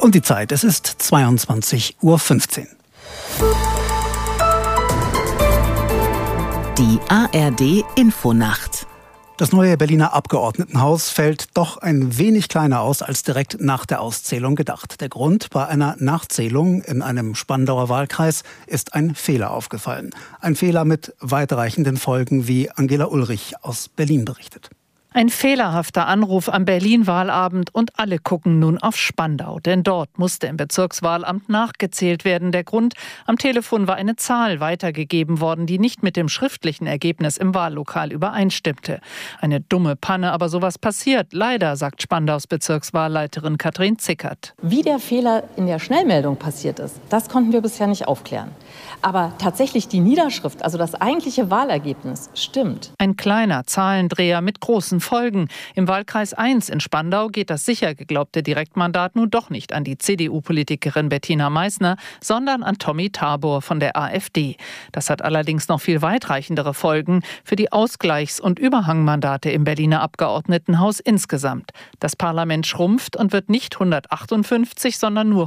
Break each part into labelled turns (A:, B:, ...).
A: Und die Zeit, es ist 22:15 Uhr.
B: Die ARD-Infonacht.
A: Das neue Berliner Abgeordnetenhaus fällt doch ein wenig kleiner aus als direkt nach der Auszählung gedacht. Der Grund: bei einer Nachzählung in einem Spandauer Wahlkreis ist ein Fehler aufgefallen. Ein Fehler mit weitreichenden Folgen, wie Angela Ulrich aus Berlin berichtet.
C: Ein fehlerhafter Anruf am Berlin-Wahlabend und alle gucken nun auf Spandau. Denn dort musste im Bezirkswahlamt nachgezählt werden. Der Grund: am Telefon war eine Zahl weitergegeben worden, die nicht mit dem schriftlichen Ergebnis im Wahllokal übereinstimmte. Eine dumme Panne, aber sowas passiert. Leider, sagt Spandaus Bezirkswahlleiterin Katrin Zickert.
D: Wie der Fehler in der Schnellmeldung passiert ist, das konnten wir bisher nicht aufklären. Aber tatsächlich die Niederschrift, also das eigentliche Wahlergebnis, stimmt.
C: Ein kleiner Zahlendreher mit großen Folgen. Im Wahlkreis 1 in Spandau geht das sicher geglaubte Direktmandat nun doch nicht an die CDU-Politikerin Bettina Meissner, sondern an Tommy Tabor von der AfD. Das hat allerdings noch viel weitreichendere Folgen für die Ausgleichs- und Überhangmandate im Berliner Abgeordnetenhaus insgesamt. Das Parlament schrumpft und wird nicht 158, sondern nur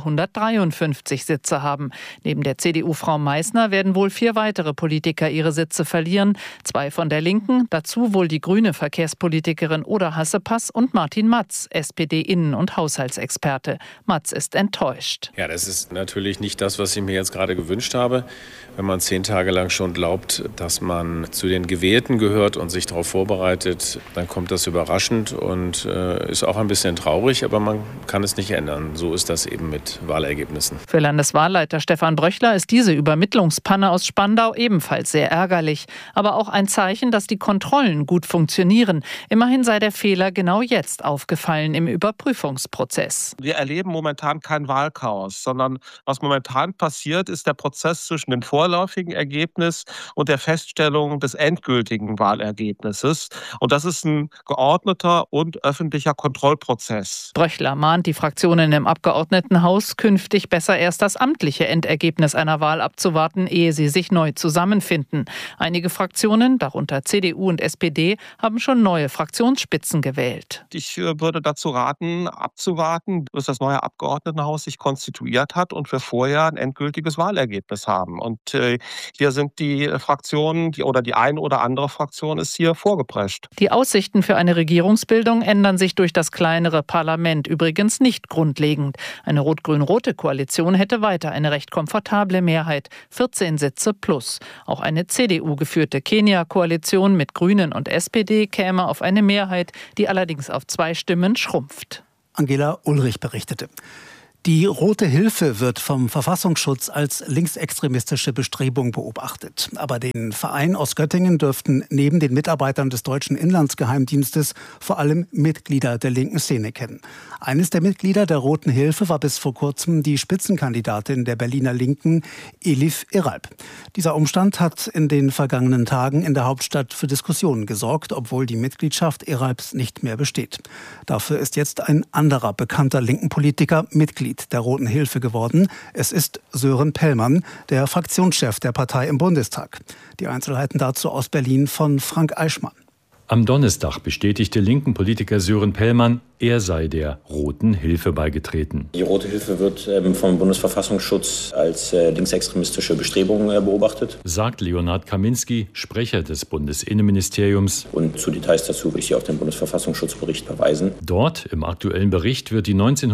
C: 153 Sitze haben. Neben der CDU-Frau Meissner werden wohl 4 weitere Politiker ihre Sitze verlieren. 2 von der Linken, dazu wohl die grüne Verkehrspolitikerin Oda Hassepass und Martin Matz, SPD-Innen- und Haushaltsexperte. Matz ist enttäuscht.
E: Ja, das ist natürlich nicht das, was ich mir jetzt gerade gewünscht habe. Wenn man 10 Tage lang schon glaubt, dass man zu den Gewählten gehört und sich darauf vorbereitet, dann kommt das überraschend und ist auch ein bisschen traurig, aber man kann es nicht ändern. So ist das eben mit Wahlergebnissen.
C: Für Landeswahlleiter Stefan Bröchler ist diese Übermittlungspanne aus Spandau ebenfalls sehr ärgerlich. Aber auch ein Zeichen, dass die Kontrollen gut funktionieren. Immerhin sei der Fehler genau jetzt aufgefallen im Überprüfungsprozess.
F: Wir erleben momentan kein Wahlchaos, sondern was momentan passiert, ist der Prozess zwischen dem vorläufigen Ergebnis und der Feststellung des endgültigen Wahlergebnisses. Und das ist ein geordneter und öffentlicher Kontrollprozess.
C: Bröchler mahnt die Fraktionen im Abgeordnetenhaus, künftig besser erst das amtliche Endergebnis einer Wahl abzuwarten, ehe sie sich neu zusammenfinden. Einige Fraktionen, darunter CDU und SPD, haben schon neue Fraktionsspitzen gewählt.
F: Ich würde dazu raten, abzuwarten, bis das neue Abgeordnetenhaus sich konstituiert hat und wir vorher ein endgültiges Wahlergebnis haben. Und hier sind die Fraktionen, die eine oder andere Fraktion ist hier vorgeprescht.
C: Die Aussichten für eine Regierungsbildung ändern sich durch das kleinere Parlament übrigens nicht grundlegend. Eine rot-grün-rote Koalition hätte weiter eine recht komfortable Mehrheit, 14 Sitze plus. Auch eine CDU-geführte Kenia-Koalition mit Grünen und SPD käme auf eine Mehrheit, die allerdings auf 2 Stimmen schrumpft.
A: Angela Ulrich berichtete. Die Rote Hilfe wird vom Verfassungsschutz als linksextremistische Bestrebung beobachtet. Aber den Verein aus Göttingen dürften neben den Mitarbeitern des deutschen Inlandsgeheimdienstes vor allem Mitglieder der linken Szene kennen. Eines der Mitglieder der Roten Hilfe war bis vor kurzem die Spitzenkandidatin der Berliner Linken, Elif Eralp. Dieser Umstand hat in den vergangenen Tagen in der Hauptstadt für Diskussionen gesorgt, obwohl die Mitgliedschaft Eralps nicht mehr besteht. Dafür ist jetzt ein anderer bekannter linken Politiker Mitglied der Roten Hilfe geworden. Es ist Sören Pellmann, der Fraktionschef der Partei im Bundestag. Die Einzelheiten dazu aus Berlin von Frank Eichmann.
G: Am Donnerstag bestätigte linken Politiker Sören Pellmann, er sei der Roten Hilfe beigetreten.
H: Die Rote Hilfe wird vom Bundesverfassungsschutz als linksextremistische Bestrebung beobachtet,
G: sagt Leonhard Kaminski, Sprecher des Bundesinnenministeriums.
H: Und zu Details dazu will ich Sie auf den Bundesverfassungsschutzbericht verweisen.
G: Dort im aktuellen Bericht wird die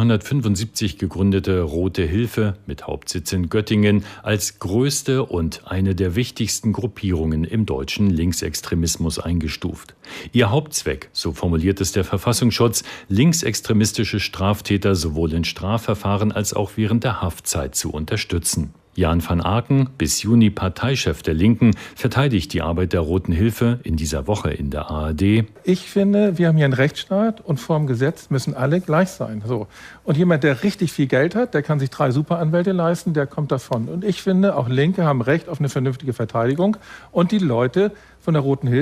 G: 1975 gegründete Rote Hilfe mit Hauptsitz in Göttingen als größte und eine der wichtigsten Gruppierungen im deutschen Linksextremismus eingestuft. Ihr Hauptzweck, so formuliert es der Verfassungsschutz, linksextremistische Straftäter sowohl in Strafverfahren als auch während der Haftzeit zu unterstützen. Jan van Aken, bis Juni Parteichef der Linken, verteidigt die Arbeit der Roten Hilfe in dieser Woche in der ARD.
I: Ich finde, wir haben hier einen Rechtsstaat und vor dem Gesetz müssen alle gleich sein. So. Und jemand, der richtig viel Geld hat, der kann sich 3 Superanwälte leisten, der kommt davon. Und ich finde, auch Linke haben Recht auf eine vernünftige Verteidigung. Und die Leute von der Roten Hilfe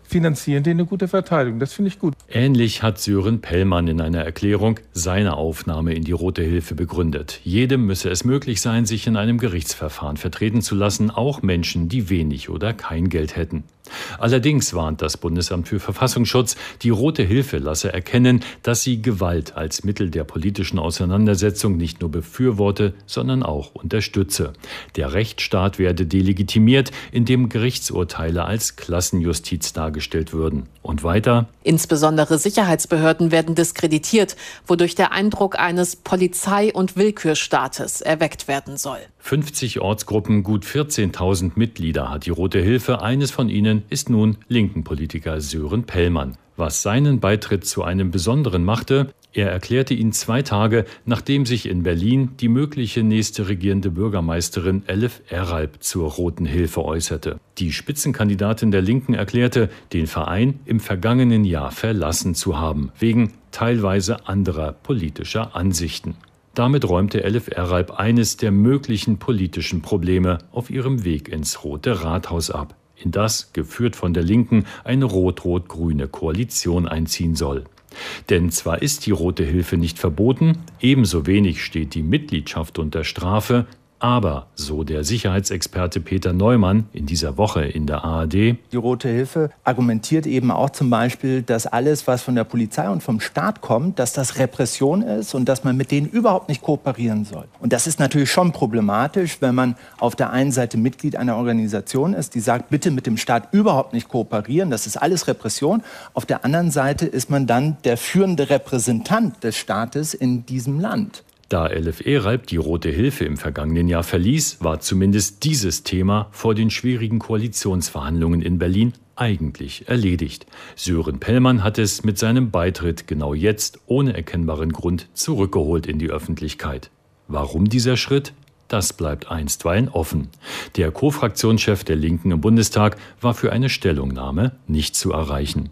I: finanzieren die eine gute Verteidigung. Das finde ich gut.
G: Ähnlich hat Sören Pellmann in einer Erklärung seine Aufnahme in die Rote Hilfe begründet. Jedem müsse es möglich sein, sich in einem Gerichtsverfahren vertreten zu lassen, auch Menschen, die wenig oder kein Geld hätten. Allerdings warnt das Bundesamt für Verfassungsschutz, die Rote Hilfe lasse erkennen, dass sie Gewalt als Mittel der politischen Auseinandersetzung nicht nur befürworte, sondern auch unterstütze. Der Rechtsstaat werde delegitimiert, indem Gerichtsurteile als Klassenjustiz dargestellt würden. Und weiter:
J: Insbesondere Sicherheitsbehörden werden diskreditiert, wodurch der Eindruck eines Polizei- und Willkürstaates erweckt werden soll.
G: 50 Ortsgruppen, gut 14.000 Mitglieder hat die Rote Hilfe. Eines von ihnen ist nun Linken-Politiker Sören Pellmann. Was seinen Beitritt zu einem Besonderen machte: Er erklärte ihn 2 Tage, nachdem sich in Berlin die mögliche nächste regierende Bürgermeisterin Elif Eralp zur Roten Hilfe äußerte. Die Spitzenkandidatin der Linken erklärte, den Verein im vergangenen Jahr verlassen zu haben, wegen teilweise anderer politischer Ansichten. Damit räumte Elif Eralp eines der möglichen politischen Probleme auf ihrem Weg ins Rote Rathaus ab, in das, geführt von der Linken, eine rot-rot-grüne Koalition einziehen soll. Denn zwar ist die Rote Hilfe nicht verboten, ebenso wenig steht die Mitgliedschaft unter Strafe, aber, so der Sicherheitsexperte Peter Neumann in dieser Woche in der ARD:
K: Die Rote Hilfe argumentiert eben auch zum Beispiel, dass alles, was von der Polizei und vom Staat kommt, dass das Repression ist und dass man mit denen überhaupt nicht kooperieren soll. Und das ist natürlich schon problematisch, wenn man auf der einen Seite Mitglied einer Organisation ist, die sagt, bitte mit dem Staat überhaupt nicht kooperieren, das ist alles Repression. Auf der anderen Seite ist man dann der führende Repräsentant des Staates in diesem Land.
G: Da Elif Eralp die Rote Hilfe im vergangenen Jahr verließ, war zumindest dieses Thema vor den schwierigen Koalitionsverhandlungen in Berlin eigentlich erledigt. Sören Pellmann hat es mit seinem Beitritt genau jetzt ohne erkennbaren Grund zurückgeholt in die Öffentlichkeit. Warum dieser Schritt? Das bleibt einstweilen offen. Der Co-Fraktionschef der Linken im Bundestag war für eine Stellungnahme nicht zu erreichen.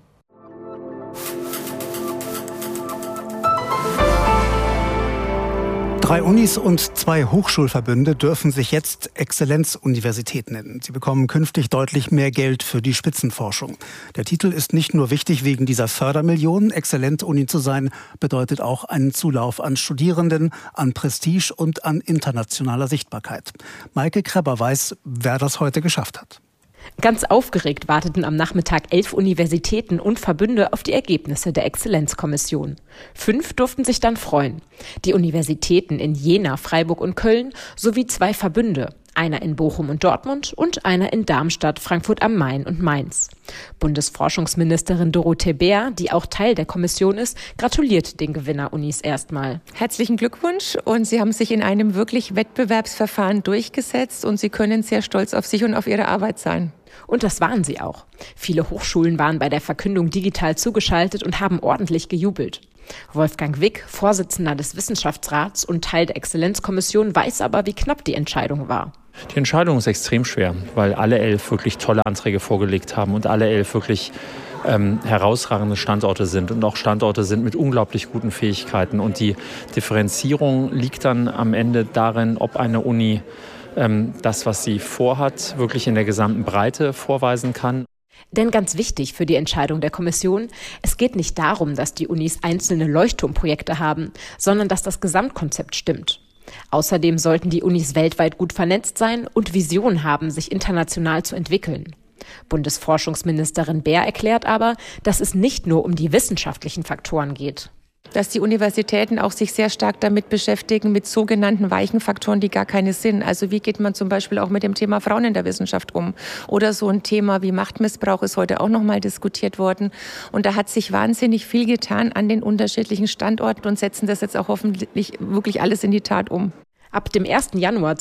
A: Drei Unis und 2 Hochschulverbünde dürfen sich jetzt Exzellenzuniversität nennen. Sie bekommen künftig deutlich mehr Geld für die Spitzenforschung. Der Titel ist nicht nur wichtig wegen dieser Fördermillionen. Exzellenzuni zu sein bedeutet auch einen Zulauf an Studierenden, an Prestige und an internationaler Sichtbarkeit. Maike Krebber weiß, wer das heute geschafft hat.
L: Ganz aufgeregt warteten am Nachmittag 11 Universitäten und Verbünde auf die Ergebnisse der Exzellenzkommission. 5 durften sich dann freuen. Die Universitäten in Jena, Freiburg und Köln sowie 2 Verbünde. Einer in Bochum und Dortmund und einer in Darmstadt, Frankfurt am Main und Mainz. Bundesforschungsministerin Dorothee Bär, die auch Teil der Kommission ist, gratuliert den Gewinner-Unis erstmal.
M: Herzlichen Glückwunsch, und Sie haben sich in einem wirklich Wettbewerbsverfahren durchgesetzt und Sie können sehr stolz auf sich und auf Ihre Arbeit sein.
L: Und das waren sie auch. Viele Hochschulen waren bei der Verkündung digital zugeschaltet und haben ordentlich gejubelt. Wolfgang Wick, Vorsitzender des Wissenschaftsrats und Teil der Exzellenzkommission, weiß aber, wie knapp die Entscheidung war.
N: Die Entscheidung ist extrem schwer, weil alle 11 wirklich tolle Anträge vorgelegt haben und alle 11 wirklich herausragende Standorte sind und auch Standorte sind mit unglaublich guten Fähigkeiten. Und die Differenzierung liegt dann am Ende darin, ob eine Uni das, was sie vorhat, wirklich in der gesamten Breite vorweisen kann.
L: Denn ganz wichtig für die Entscheidung der Kommission: Es geht nicht darum, dass die Unis einzelne Leuchtturmprojekte haben, sondern dass das Gesamtkonzept stimmt. Außerdem sollten die Unis weltweit gut vernetzt sein und Visionen haben, sich international zu entwickeln. Bundesforschungsministerin Bär erklärt aber, dass es nicht nur um die wissenschaftlichen Faktoren geht.
M: Dass die Universitäten auch sich sehr stark damit beschäftigen, mit sogenannten weichen Faktoren, die gar keine sind. Also wie geht man zum Beispiel auch mit dem Thema Frauen in der Wissenschaft um? Oder so ein Thema wie Machtmissbrauch ist heute auch nochmal diskutiert worden. Und da hat sich wahnsinnig viel getan an den unterschiedlichen Standorten und setzen das jetzt auch hoffentlich wirklich alles in die Tat um.
L: Ab dem 1. Januar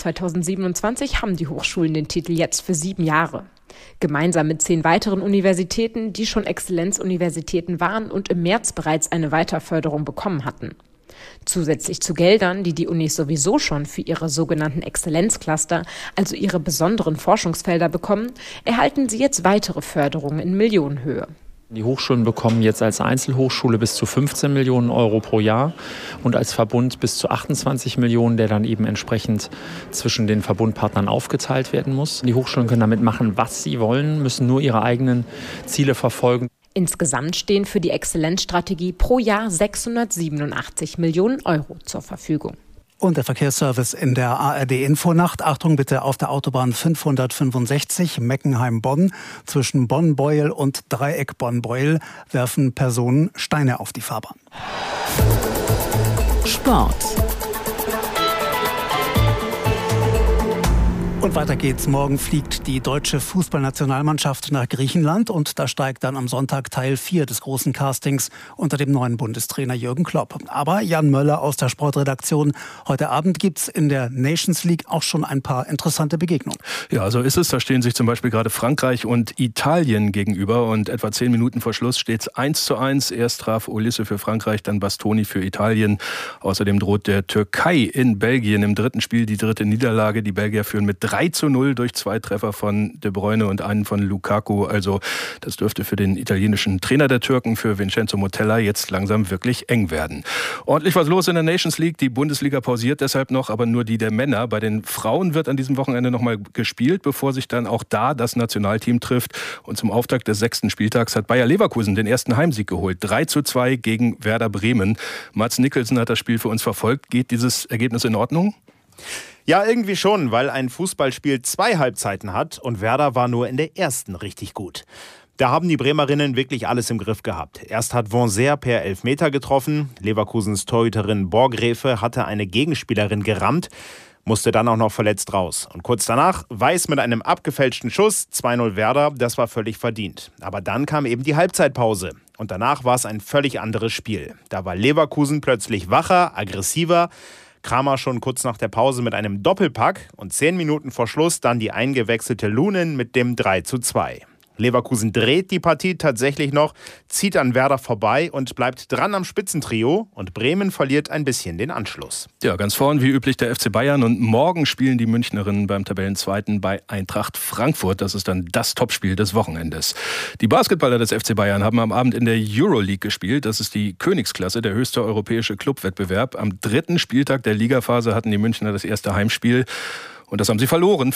L: 2027 haben die Hochschulen den Titel jetzt für 7 Jahre. Gemeinsam mit 10 weiteren Universitäten, die schon Exzellenzuniversitäten waren und im März bereits eine Weiterförderung bekommen hatten. Zusätzlich zu Geldern, die die Unis sowieso schon für ihre sogenannten Exzellenzcluster, also ihre besonderen Forschungsfelder bekommen, erhalten sie jetzt weitere Förderungen in Millionenhöhe.
N: Die Hochschulen bekommen jetzt als Einzelhochschule bis zu 15 Millionen Euro pro Jahr und als Verbund bis zu 28 Millionen, der dann eben entsprechend zwischen den Verbundpartnern aufgeteilt werden muss. Die Hochschulen können damit machen, was sie wollen, müssen nur ihre eigenen Ziele verfolgen.
L: Insgesamt stehen für die Exzellenzstrategie pro Jahr 687 Millionen Euro zur Verfügung.
A: Und der Verkehrsservice in der ARD-Infonacht. Achtung bitte auf der Autobahn 565 Meckenheim-Bonn. Zwischen Bonn-Beuel und Dreieck Bonn-Beuel werfen Personen Steine auf die Fahrbahn.
B: Sport.
A: Und weiter geht's. Morgen fliegt die deutsche Fußballnationalmannschaft nach Griechenland und da steigt dann am Sonntag Teil 4 des großen Castings unter dem neuen Bundestrainer Jürgen Klopp. Aber Jan Möller aus der Sportredaktion, heute Abend gibt's in der Nations League auch schon ein paar interessante Begegnungen.
O: Ja, so ist es. Da stehen sich zum Beispiel gerade Frankreich und Italien gegenüber und etwa 10 Minuten vor Schluss steht's 1:1. Erst traf Olisse für Frankreich, dann Bastoni für Italien. Außerdem droht der Türkei in Belgien im dritten Spiel die dritte Niederlage. Die Belgier führen mit 3:0 durch 2 Treffer von De Bruyne und einen von Lukaku. Also das dürfte für den italienischen Trainer der Türken, für Vincenzo Montella, jetzt langsam wirklich eng werden. Ordentlich was los in der Nations League. Die Bundesliga pausiert deshalb noch, aber nur die der Männer. Bei den Frauen wird an diesem Wochenende nochmal gespielt, bevor sich dann auch da das Nationalteam trifft. Und zum Auftakt des 6. Spieltags hat Bayer Leverkusen den ersten Heimsieg geholt. 3:2 gegen Werder Bremen. Mats Nicholson hat das Spiel für uns verfolgt. Geht dieses Ergebnis in Ordnung?
P: Ja, irgendwie schon, weil ein Fußballspiel 2 Halbzeiten hat und Werder war nur in der ersten richtig gut. Da haben die Bremerinnen wirklich alles im Griff gehabt. Erst hat Vonser per Elfmeter getroffen, Leverkusens Torhüterin Borgräfe hatte eine Gegenspielerin gerammt, musste dann auch noch verletzt raus. Und kurz danach Weiß mit einem abgefälschten Schuss, 2:0 Werder, das war völlig verdient. Aber dann kam eben die Halbzeitpause und danach war es ein völlig anderes Spiel. Da war Leverkusen plötzlich wacher, aggressiver, Kramer schon kurz nach der Pause mit einem Doppelpack und 10 Minuten vor Schluss dann die eingewechselte Lunin mit dem 3:2. Leverkusen dreht die Partie tatsächlich noch, zieht an Werder vorbei und bleibt dran am Spitzentrio und Bremen verliert ein bisschen den Anschluss.
O: Ja, ganz vorn wie üblich der FC Bayern und morgen spielen die Münchnerinnen beim Tabellenzweiten bei Eintracht Frankfurt. Das ist dann das Topspiel des Wochenendes. Die Basketballer des FC Bayern haben am Abend in der Euroleague gespielt. Das ist die Königsklasse, der höchste europäische Clubwettbewerb. Am 3. Spieltag der Ligaphase hatten die Münchner das erste Heimspiel. Und das haben sie verloren.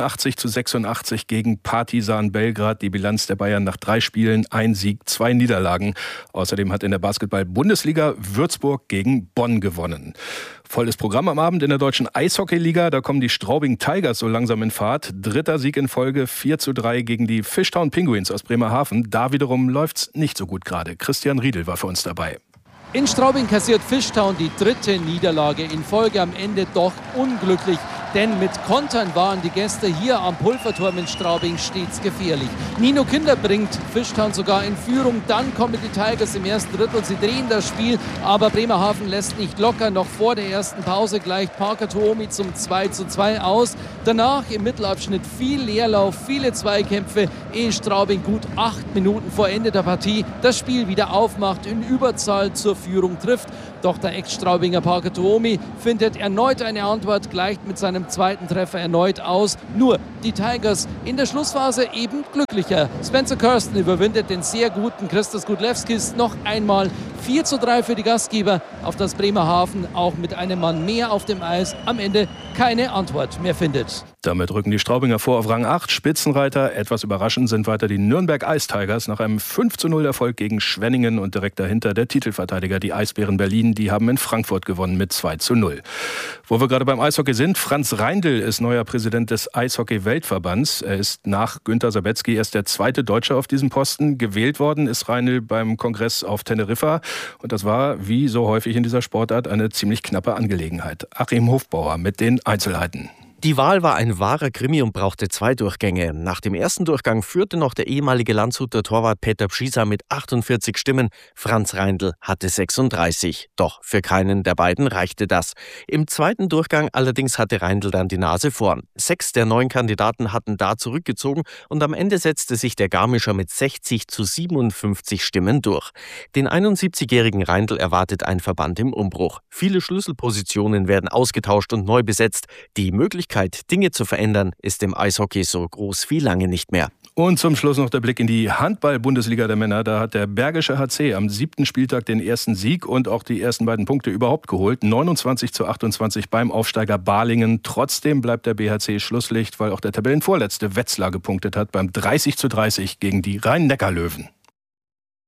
O: 84:86 gegen Partizan Belgrad. Die Bilanz der Bayern nach 3 Spielen, 1 Sieg, 2 Niederlagen. Außerdem hat in der Basketball-Bundesliga Würzburg gegen Bonn gewonnen. Volles Programm am Abend in der deutschen Eishockeyliga. Da kommen die Straubing Tigers so langsam in Fahrt. 3. Sieg in Folge, 4:3 gegen die Fishtown Penguins aus Bremerhaven. Da wiederum läuft's nicht so gut gerade. Christian Riedel war für uns dabei.
Q: In Straubing kassiert Fishtown die 3. Niederlage in Folge, am Ende doch unglücklich. Denn mit Kontern waren die Gäste hier am Pulverturm in Straubing stets gefährlich. Nino Kinder bringt Fishtown sogar in Führung. Dann kommen die Tigers im ersten Drittel. Sie drehen das Spiel, aber Bremerhaven lässt nicht locker. Noch vor der ersten Pause gleicht Parker Tuomi zum 2:2 aus. Danach im Mittelabschnitt viel Leerlauf, viele Zweikämpfe, ehe Straubing gut 8 Minuten vor Ende der Partie das Spiel wieder aufmacht, in Überzahl zur Führung trifft. Doch der Ex-Straubinger Parker Tuomi findet erneut eine Antwort, gleicht mit seinem 2. Treffer erneut aus. Nur die Tigers in der Schlussphase eben glücklicher. Spencer Kirsten überwindet den sehr guten Christos Gudlewskis noch einmal. 4:3 für die Gastgeber, auf das Bremerhaven auch mit einem Mann mehr auf dem Eis am Ende keine Antwort mehr findet.
O: Damit rücken die Straubinger vor auf Rang 8. Spitzenreiter, etwas überraschend, sind weiter die Nürnberg Ice Tigers nach einem 5:0 Erfolg gegen Schwenningen und direkt dahinter der Titelverteidiger, die Eisbären Berlin. Die haben in Frankfurt gewonnen mit 2:0. Wo wir gerade beim Eishockey sind, Franz Reindl ist neuer Präsident des Eishockey-Weltverbands. Er ist nach Günter Sabetzky erst der 2. Deutsche auf diesem Posten. Gewählt worden ist Reindl beim Kongress auf Teneriffa. Und das war, wie so häufig in dieser Sportart, eine ziemlich knappe Angelegenheit. Achim Hofbauer mit den Einzelheiten.
R: Die Wahl war ein wahrer Krimi und brauchte 2 Durchgänge. Nach dem ersten Durchgang führte noch der ehemalige Landshuter Torwart Peter Pschisa mit 48 Stimmen. Franz Reindl hatte 36. Doch für keinen der beiden reichte das. Im zweiten Durchgang allerdings hatte Reindl dann die Nase vorn. 6 der 9 Kandidaten hatten da zurückgezogen und am Ende setzte sich der Garmischer mit 60:57 Stimmen durch. Den 71-jährigen Reindl erwartet ein Verband im Umbruch. Viele Schlüsselpositionen werden ausgetauscht und neu besetzt. Die Möglichkeit, Dinge zu verändern, ist im Eishockey so groß wie lange nicht mehr.
O: Und zum Schluss noch der Blick in die Handball-Bundesliga der Männer. Da hat der Bergische HC am 7. Spieltag den ersten Sieg und auch die ersten beiden Punkte überhaupt geholt. 29:28 beim Aufsteiger Balingen. Trotzdem bleibt der BHC Schlusslicht, weil auch der Tabellenvorletzte Wetzlar gepunktet hat beim 30:30 gegen die Rhein-Neckar-Löwen.